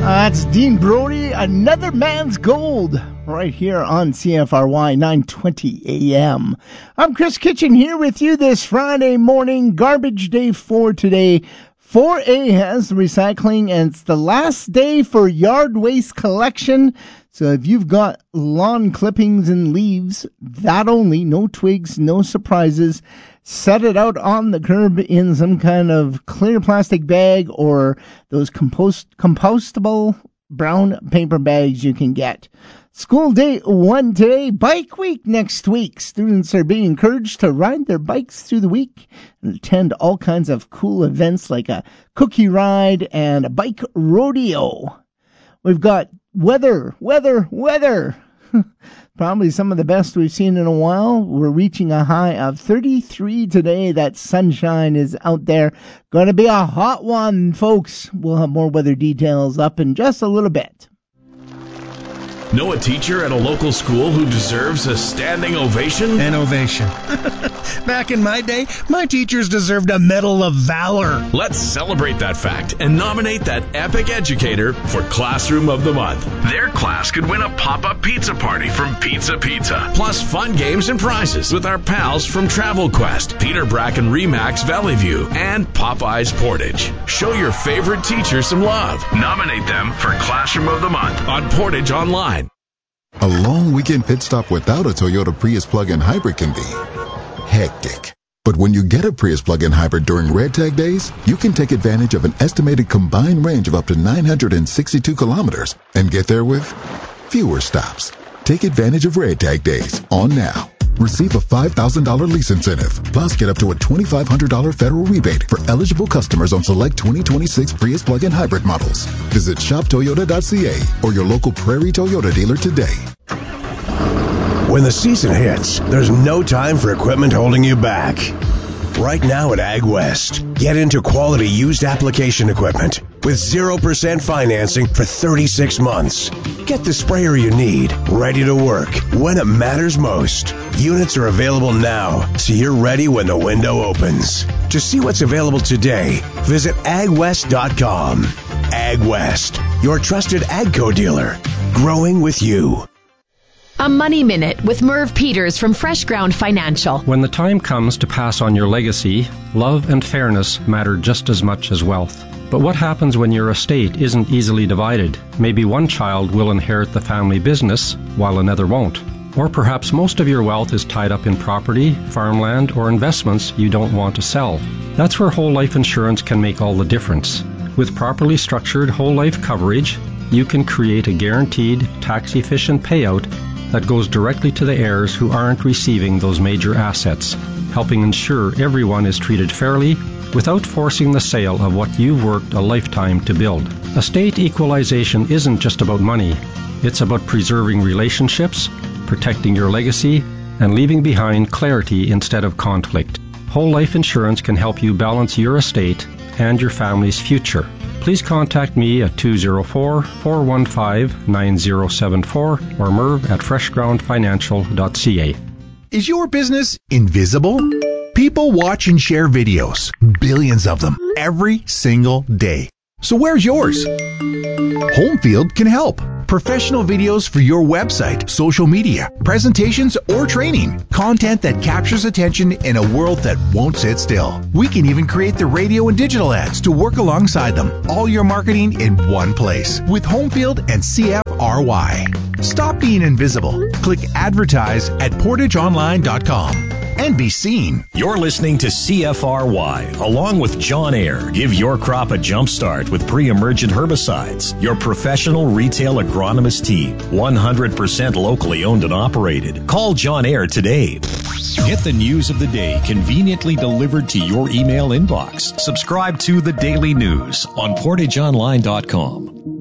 That's Dean Brody, Another Man's Gold, right here on CFRY 920 AM. I'm Chris Kitchen here with you this Friday morning, garbage day for today. 4A has recycling, and it's the last day for yard waste collection. So if you've got lawn clippings and leaves, that only, no twigs, no surprises, set it out on the curb in some kind of clear plastic bag or those compostable brown paper bags you can get. School day 1 today, bike week next week. Students are being encouraged to ride their bikes through the week and attend all kinds of cool events like a cookie ride and a bike rodeo. We've got weather. Probably some of the best we've seen in a while. We're reaching a high of 33 today. That sunshine is out there. Going to be a hot one, folks. We'll have more weather details up in just a little bit. Know a teacher at a local school who deserves a standing ovation? An ovation. Back in my day, my teachers deserved a Medal of Valor. Let's celebrate that fact and nominate that epic educator for Classroom of the Month. Their class could win a pop-up pizza party from Pizza Pizza, plus fun games and prizes with our pals from Travel Quest, Peter Bracken Remax Valley View, and Popeye's Portage. Show your favorite teacher some love. Nominate them for Classroom of the Month on Portage Online. A long weekend pit stop without a Toyota Prius plug-in hybrid can be hectic. But when you get a Prius plug-in hybrid during Red Tag days, you can take advantage of an estimated combined range of up to 962 kilometers and get there with fewer stops. Take advantage of Red Tag days on now. Receive a $5,000 lease incentive, plus get up to a $2,500 federal rebate for eligible customers on select 2026 Prius plug-in hybrid models. Visit shoptoyota.ca or your local Prairie Toyota dealer today. When the season hits, there's no time for equipment holding you back. Right now at AgWest, get into quality used application equipment with 0% financing for 36 months. Get the sprayer you need, ready to work when it matters most. Units are available now, so you're ready when the window opens. To see what's available today, visit agwest.com. AgWest, your trusted AGCO dealer, growing with you. A Money Minute with Merv Peters from Fresh Ground Financial. When the time comes to pass on your legacy, love and fairness matter just as much as wealth. But what happens when your estate isn't easily divided? Maybe one child will inherit the family business while another won't. Or perhaps most of your wealth is tied up in property, farmland, or investments you don't want to sell. That's where whole life insurance can make all the difference. With properly structured whole life coverage, you can create a guaranteed, tax-efficient payout that goes directly to the heirs who aren't receiving those major assets, helping ensure everyone is treated fairly without forcing the sale of what you've worked a lifetime to build. Estate equalization isn't just about money. It's about preserving relationships, protecting your legacy, and leaving behind clarity instead of conflict. Whole life insurance can help you balance your estate and your family's future. Please contact me at 204-415-9074 or Merv at freshgroundfinancial.ca. Is your business invisible? People watch and share videos, billions of them, every single day. So where's yours? Homefield can help. Professional videos for your website, social media, presentations, or training. Content that captures attention in a world that won't sit still. We can even create the radio and digital ads to work alongside them. All your marketing in one place with Homefield and CFRY. Stop being invisible. Click advertise at portageonline.com. and be seen. You're listening to CFRY, along with John Ayer. Give your crop a jump start with pre-emergent herbicides. Your professional retail agronomist team, 100% locally owned and operated. Call John Ayer today. Get the news of the day conveniently delivered to your email inbox. Subscribe to The Daily News on portageonline.com.